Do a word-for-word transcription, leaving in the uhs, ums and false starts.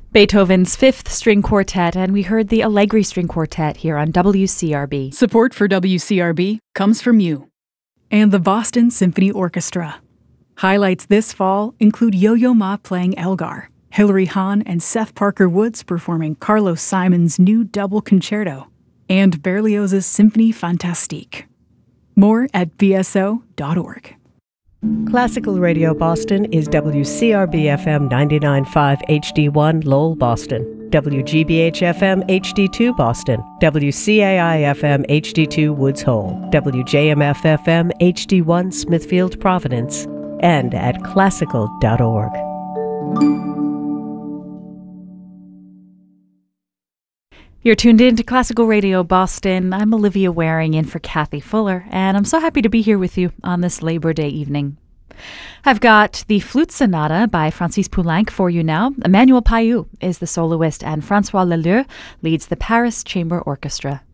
Beethoven's Fifth String Quartet, and we heard the Allegri String Quartet here on W C R B. Support for W C R B comes from you. And the Boston Symphony Orchestra. Highlights this fall include Yo-Yo Ma playing Elgar, Hilary Hahn and Seth Parker Woods performing Carlos Simon's new double concerto, and Berlioz's Symphonie Fantastique. More at b s o dot org. Classical Radio Boston is W C R B F M ninety-nine point five H D one Lowell, Boston, W G B H F M H D two Boston, W C A I F M H D two Woods Hole, W J M F F M H D one Smithfield, Providence, and at classical dot org. You're tuned in to Classical Radio Boston. I'm Olivia Waring in for Kathy Fuller, and I'm so happy to be here with you on this Labor Day evening. I've got the Flute Sonata by Francis Poulenc for you now. Emmanuel Payou is the soloist, and François Leleu leads the Paris Chamber Orchestra.